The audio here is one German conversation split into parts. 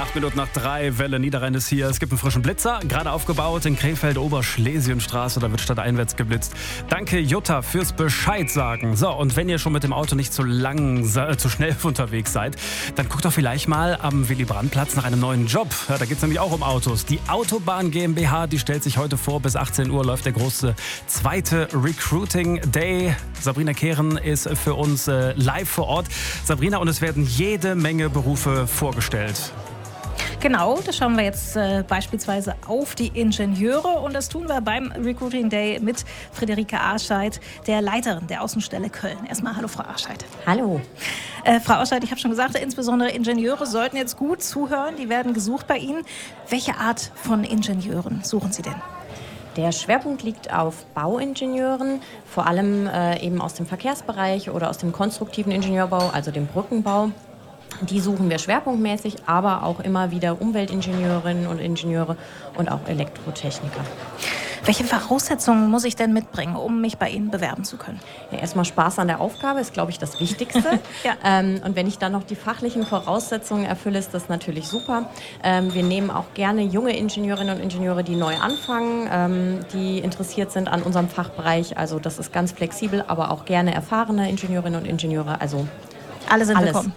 8:08, Welle Niederrhein ist hier. Es gibt einen frischen Blitzer, gerade aufgebaut in Krefeld, Oberschlesienstraße. Da wird stadteinwärts geblitzt. Danke, Jutta, fürs Bescheid sagen. So, und wenn ihr schon mit dem Auto nicht zu schnell unterwegs seid, dann guckt doch vielleicht mal am Willy-Brandt-Platz nach einem neuen Job. Ja, da geht es nämlich auch um Autos. Die Autobahn GmbH, die stellt sich heute vor. Bis 18 Uhr läuft der große zweite Recruiting Day. Sabrina Kehren ist für uns live vor Ort. Sabrina, und es werden jede Menge Berufe vorgestellt. Genau, das schauen wir jetzt beispielsweise auf die Ingenieure und das tun wir beim Recruiting Day mit Friederike Arscheid, der Leiterin der Außenstelle Köln. Erstmal hallo, Frau Arscheid. Hallo. Frau Arscheid, ich habe schon gesagt, insbesondere Ingenieure sollten jetzt gut zuhören, die werden gesucht bei Ihnen. Welche Art von Ingenieuren suchen Sie denn? Der Schwerpunkt liegt auf Bauingenieuren, vor allem eben aus dem Verkehrsbereich oder aus dem konstruktiven Ingenieurbau, also dem Brückenbau. Die suchen wir schwerpunktmäßig, aber auch immer wieder Umweltingenieurinnen und Ingenieure und auch Elektrotechniker. Welche Voraussetzungen muss ich denn mitbringen, um mich bei Ihnen bewerben zu können? Ja, erstmal Spaß an der Aufgabe ist, glaube ich, das Wichtigste. Ja. Und wenn ich dann noch die fachlichen Voraussetzungen erfülle, ist das natürlich super. Wir nehmen auch gerne junge Ingenieurinnen und Ingenieure, die neu anfangen, die interessiert sind an unserem Fachbereich. Also das ist ganz flexibel, aber auch gerne erfahrene Ingenieurinnen und Ingenieure. Also alle sind willkommen.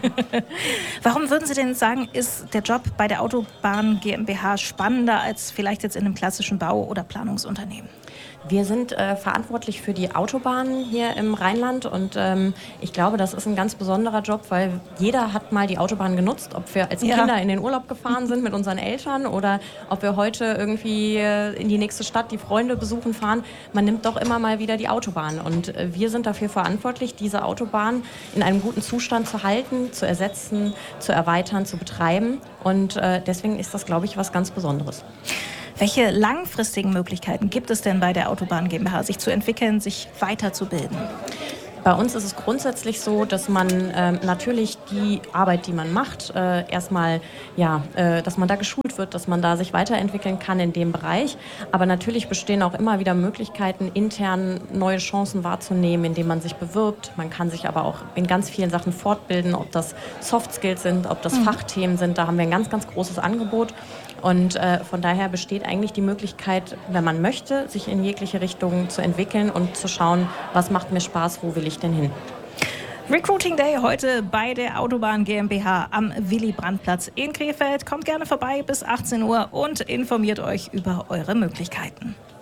Warum würden Sie denn sagen, ist der Job bei der Autobahn GmbH spannender als vielleicht jetzt in einem klassischen Bau- oder Planungsunternehmen? Wir sind verantwortlich für die Autobahnen hier im Rheinland und ich glaube, das ist ein ganz besonderer Job, weil jeder hat mal die Autobahn genutzt, ob wir als Kinder in den Urlaub gefahren sind mit unseren Eltern oder ob wir heute irgendwie in die nächste Stadt die Freunde besuchen fahren. Man nimmt doch immer mal wieder die Autobahn und wir sind dafür verantwortlich, diese Autobahn in einem guten Zustand zu halten, zu ersetzen, zu erweitern, zu betreiben und deswegen ist das, glaube ich, was ganz Besonderes. Welche langfristigen Möglichkeiten gibt es denn bei der Autobahn GmbH, sich zu entwickeln, sich weiterzubilden? Bei uns ist es grundsätzlich so, dass man natürlich die Arbeit, die man macht, erstmal, dass man da geschult wird, dass man da sich weiterentwickeln kann in dem Bereich. Aber natürlich bestehen auch immer wieder Möglichkeiten, intern neue Chancen wahrzunehmen, indem man sich bewirbt. Man kann sich aber auch in ganz vielen Sachen fortbilden, ob das Soft Skills sind, ob das Fachthemen sind. Da haben wir ein ganz, ganz großes Angebot. Und von daher besteht eigentlich die Möglichkeit, wenn man möchte, sich in jegliche Richtung zu entwickeln und zu schauen, was macht mir Spaß, wo will ich denn hin. Recruiting Day heute bei der Autobahn GmbH am Willy-Brandt-Platz in Krefeld. Kommt gerne vorbei bis 18 Uhr und informiert euch über eure Möglichkeiten.